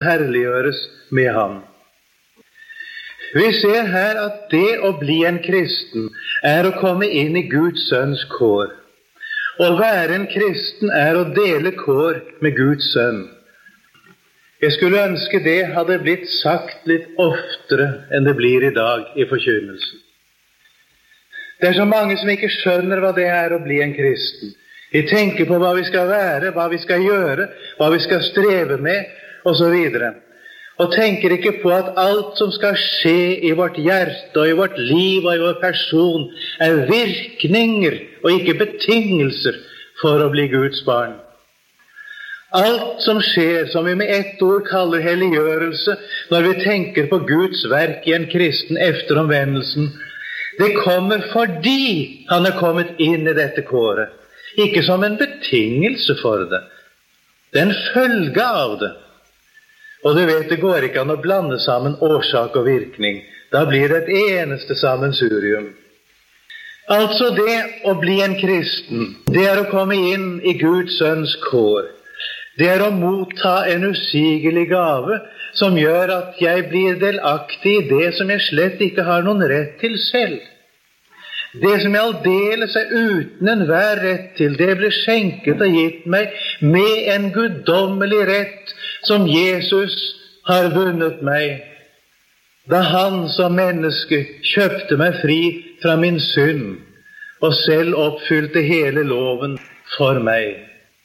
herliggjøres med ham. Vi ser her at det å bli en kristen er å komme inn i Guds sønns kår. Å være en kristen er å dele kår med Guds sønn. Jeg skulle ønske det hadde blitt sagt litt oftere enn det blir i dag i forkynnelsen. Det er så mange som ikke skjønner hva det er å bli en kristen. Vi tenker på hva vi skal være, hva vi skal gjøre, hva vi skal streve med, og så videre. Og tenker ikke på at alt som skal skje i vårt hjerte og i vårt liv og i vår person er virkninger og ikke betingelser for å bli Guds barn. Alt som skjer, som vi med ett ord kaller helliggjørelse, når vi tenker på Guds verk i en kristen efter omvendelsen, det kommer fordi han er kommet inn i dette kåret, ikke som en betingelse for det. Det er en følge av det. Og du vet, det går ikke an å blande sammen årsak og virkning. Da blir det et eneste sammensurium. Altså det å bli en kristen, det er å komme inn i Guds sønns kår. Det er å motta en usigelig gave som gjør at jeg blir delaktig i det som jeg slett ikke har noen rett til selv. Det som jeg aldeles er uten enhver rett til, det blir skjenket og gitt meg med en guddommelig rett som Jesus har vunnet meg, da han som menneske kjøpte meg fri fra min synd og selv oppfylte hele loven for meg.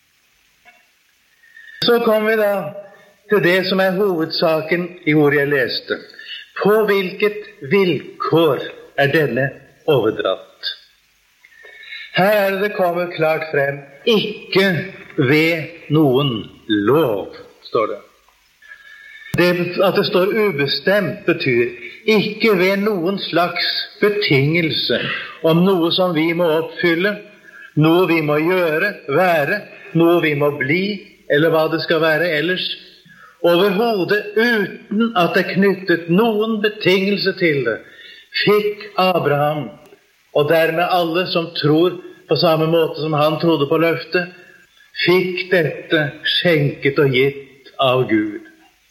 Så kommer vi da til det som er hovedsaken i ordet jeg leste. På hvilket vilkår er denne overdratt? Her er det kommer klart frem, ikke ved noen lov, står det. Det at det står ubestemt betyr ikke ved noen slags betingelse om noe som vi må oppfylle, noe vi må gjøre, være, noe vi må bli, eller hva det skal være ellers. Overhodet uten at det knyttet noen betingelse til det, fikk Abraham, og dermed alle som tror på samme måte som han trodde på løftet, fikk dette skjenket og gitt av Gud.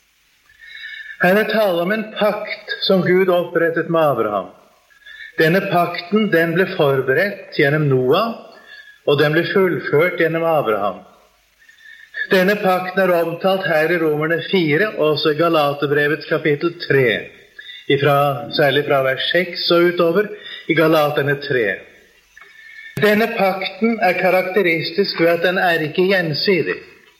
Her er tale om en pakt som Gud opprettet med Abraham. Denne pakten, den ble forberedt gjennom Noah, og den ble fullført gjennom Abraham. Denne pakten er omtalt her i Romerne 4, og også i Galaterbrevets kapittel 3, særlig fra vers 6 og utover i Galaterne 3. Denne pakten er karakteristisk ved at den er ikke gjensidig.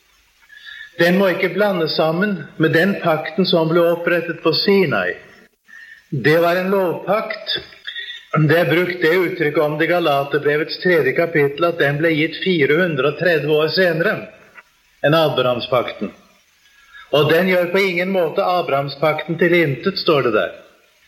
Den må ikke blandes sammen med den pakten som ble opprettet på Sinai. Det var en lovpakt. Det er brukt det uttrykket om det i Galaterbrevets 3. kapittel, at den ble gitt 430 år senere enn Abrahamspakten. Og den gjør på ingen måte Abrahamspakten til intet, står det der.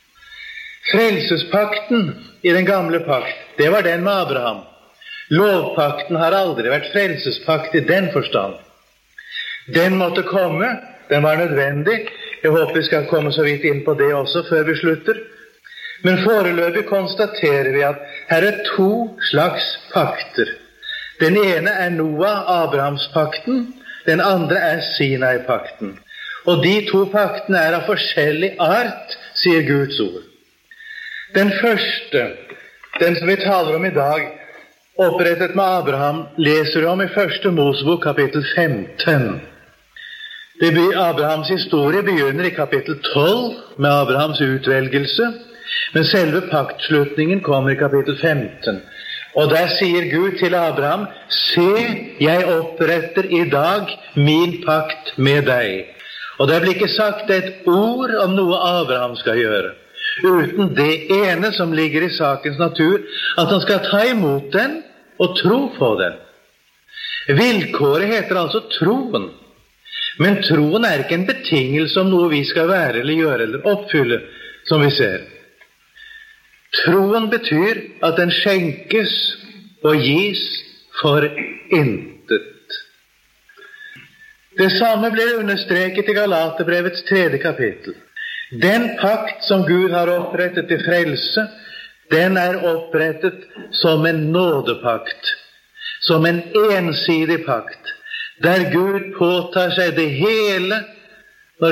Frelsespakten i den gamle pakt, det var den med Abraham. Lovpakten har aldri vært frelsespakt i den forstand. Den måtte komme, den var nødvendig. Jeg håper vi skal komme så vidt inn på det også før vi slutter. Men foreløpig konstaterer vi at her er to slags pakter. Den ene er Noah, Abrahamspakten, den andre er Sinai-pakten. Og de to paktene er av forskjellig art, sier Guds ord. Den første, den som vi taler om i dag, opprettet med Abraham, leser vi om i 1. Mosebok kapittel 15. Abrahams historie begynner i kapittel 12 med Abrahams utvelgelse, men selve paktslutningen kommer i kapittel 15. Og der sier Gud til Abraham, se, jeg oppretter i dag min pakt med deg. Og det blir ikke sagt et ord om noe Abraham skal gjøre, uten det ene som ligger i sakens natur, at han skal ta imot den og tro på den. Vilkåret heter altså troen. Men troen er ikke en betingelse om noe vi skal være eller gjøre eller oppfylle, som vi ser. Troen betyr at den skjenkes og gis for intet. Det samme blir understreket i Galaterbrevets 3. kapittel. Den pakt som Gud har opprettet til frelse, den er opprettet som en nådepakt, som en ensidig pakt, der Gud påtar seg det hele